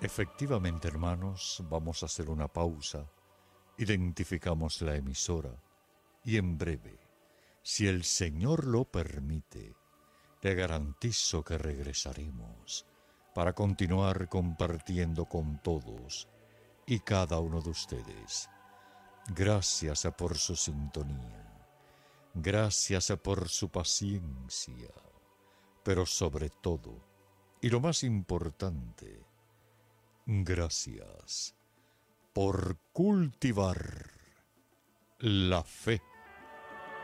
Efectivamente, hermanos, vamos a hacer una pausa, identificamos la emisora y en breve, si el Señor lo permite, le garantizo que regresaremos para continuar compartiendo con todos y cada uno de ustedes. Gracias por su sintonía, gracias por su paciencia, pero sobre todo, y lo más importante, gracias por cultivar la fe.